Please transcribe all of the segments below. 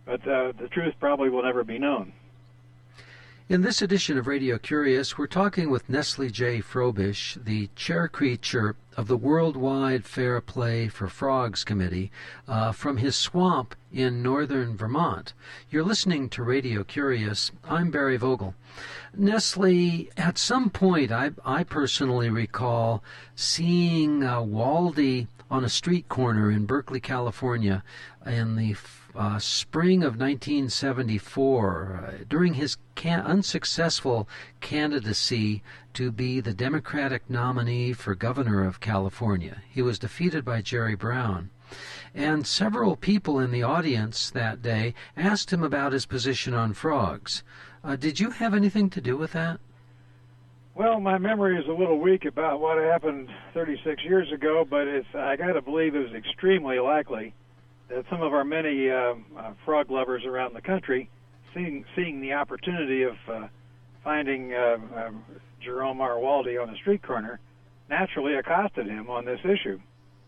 But the truth probably will never be known. In this edition of Radio Curious, we're talking with Nestle J. Frobish, the chair creature of the Worldwide Fair Play for Frogs Committee, from his swamp in northern Vermont. You're listening to Radio Curious. I'm Barry Vogel. Nestle, at some point, I personally recall seeing Waldy on a street corner in Berkeley, California, in the spring of 1974, during his unsuccessful candidacy to be the Democratic nominee for governor of California. He was defeated by Jerry Brown. And several people in the audience that day asked him about his position on frogs. Did you have anything to do with that? Well, my memory is a little weak about what happened 36 years ago, but I got to believe it was extremely likely that some of our many frog lovers around the country, seeing the opportunity of finding Jerome R. Waldy on the street corner, naturally accosted him on this issue.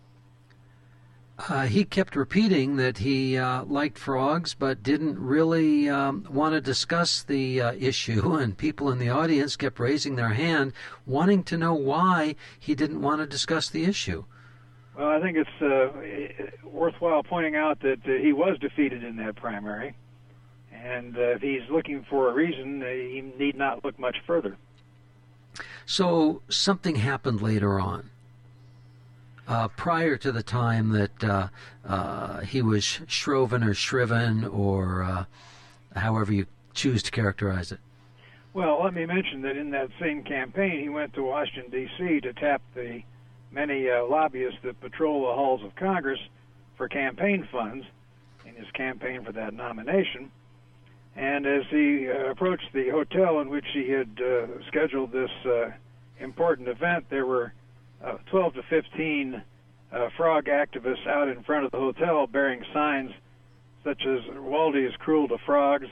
He kept repeating that he liked frogs, but didn't really want to discuss the issue, and people in the audience kept raising their hand, wanting to know why he didn't want to discuss the issue. Well, I think it's worthwhile pointing out that he was defeated in that primary, and if he's looking for a reason, he need not look much further. So something happened later on. Prior to the time that he was shroven or shriven, or however you choose to characterize it. Well, let me mention that in that same campaign, he went to Washington, D.C. to tap the many lobbyists that patrol the halls of Congress for campaign funds in his campaign for that nomination. And as he approached the hotel in which he had scheduled this important event, there were 12 to 15 frog activists out in front of the hotel bearing signs such as "Waldy is cruel to frogs,"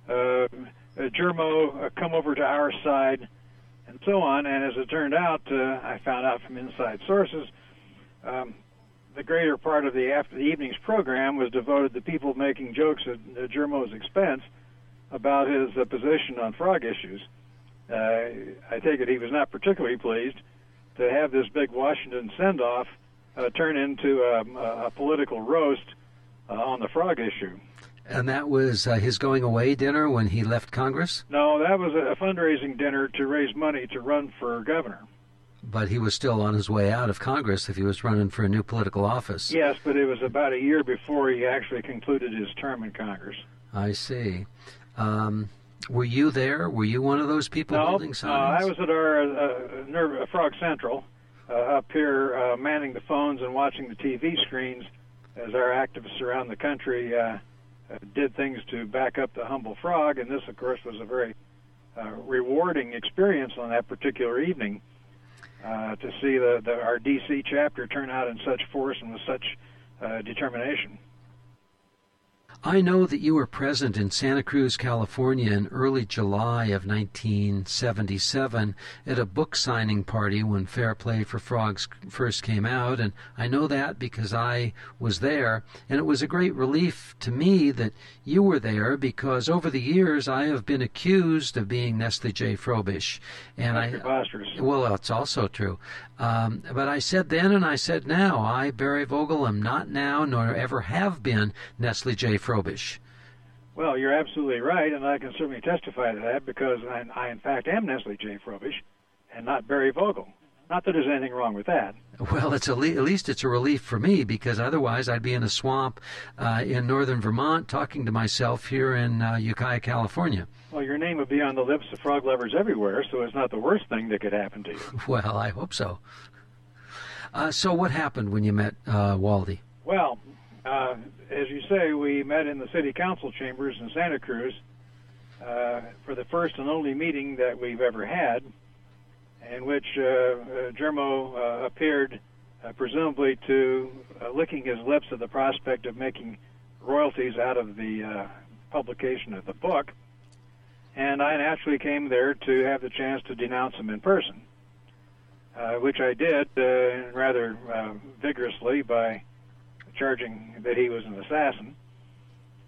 "Germo, come over to our side," and so on. And as it turned out, I found out from inside sources, the greater part of the evening's program was devoted to people making jokes at Germo's expense about his position on frog issues. I take it he was not particularly pleased to have this big Washington send-off turn into a political roast on the frog issue. And that was his going-away dinner when he left Congress? No, that was a fundraising dinner to raise money to run for governor. But he was still on his way out of Congress if he was running for a new political office. Yes, but it was about a year before he actually concluded his term in Congress. I see. Were you there? Were you one of those people holding signs? I was at our Frog Central up here manning the phones and watching the TV screens as our activists around the country did things to back up the humble frog. And this, of course, was a very rewarding experience on that particular evening to see our D.C. chapter turn out in such force and with such determination. I know that you were present in Santa Cruz, California in early July of 1977 at a book signing party when Fair Play for Frogs first came out, and I know that because I was there, and it was a great relief to me that you were there because over the years I have been accused of being Nestle J. Frobish. And well, that's also true. But I said then and I said now, I, Barry Vogel, am not now nor ever have been Nestle J. Frobish. Well, you're absolutely right, and I can certainly testify to that because I in fact, am Nestle J. Frobish and not Barry Vogel. Not that there's anything wrong with that. Well, at least it's a relief for me because otherwise I'd be in a swamp in northern Vermont talking to myself here in Ukiah, California. Well, your name would be on the lips of frog lovers everywhere, so it's not the worst thing that could happen to you. Well, I hope so. So what happened when you met Waldy? Well, as you say, we met in the city council chambers in Santa Cruz for the first and only meeting that we've ever had, in which Germo appeared presumably to licking his lips at the prospect of making royalties out of the publication of the book. And I naturally came there to have the chance to denounce him in person, which I did rather vigorously by charging that he was an assassin.